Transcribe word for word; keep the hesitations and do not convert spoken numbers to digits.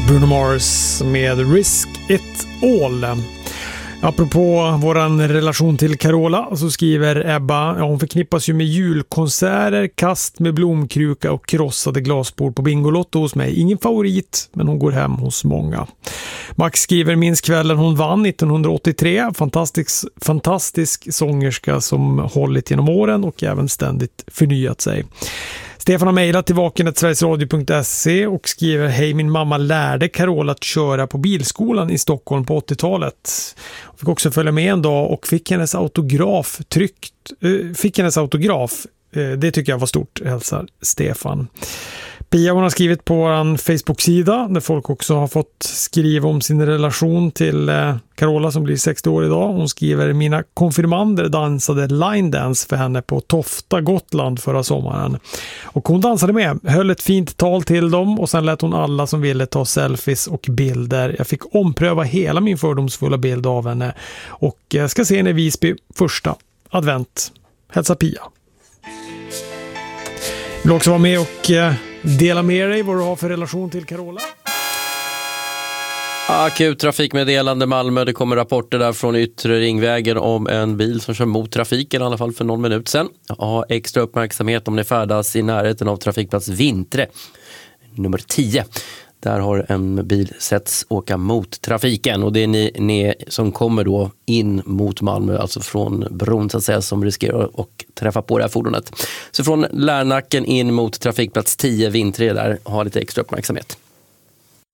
Bruno Mars med Risk It All. Apropå våran relation till Carola så skriver Ebba, ja, hon förknippas ju med julkonserter, kast med blomkruka och krossade glasbord på Bingolotto hos mig. Ingen favorit, men hon går hem hos många. Max skriver, minns kvällen hon vann nittonhundraåttiotre. Fantastisk, fantastisk sångerska som hållit genom åren och även ständigt förnyat sig. Stefan har mejlat till vaken snabel-a sverigesradio punkt se och skriver, hej, min mamma lärde Carola att köra på bilskolan i Stockholm på åttiotalet. Jag fick också följa med en dag och fick hennes autograf tryckt, äh, fick hennes autograf. Äh, det tycker jag var stort, hälsar Stefan. Pia, hon har skrivit på en Facebook-sida där folk också har fått skriva om sin relation till eh, Carola som blir sextio år idag. Hon skriver, mina konfirmander dansade line dance för henne på Tofta, Gotland förra sommaren. Och hon dansade med, höll ett fint tal till dem och sen lät hon alla som ville ta selfies och bilder. Jag fick ompröva hela min fördomsfulla bild av henne och jag ska se henne i Visby första advent. Hälsa Pia. Vill också vara med och eh, dela med dig vad du har för relation till Carola. Akut trafikmeddelande Malmö. Det kommer rapporter där från Yttre Ringvägen om en bil som kör mot trafiken, i alla fall för någon minut sedan. Ha extra uppmärksamhet om ni färdas i närheten av trafikplats Vintre, nummer tio. Där har en bil setts åka mot trafiken och det är ni, ni som kommer då in mot Malmö, alltså från bron så att säga, som riskerar att träffa på det här fordonet. Så från Lärnacken in mot trafikplats tio Vintre där, ha lite extra uppmärksamhet.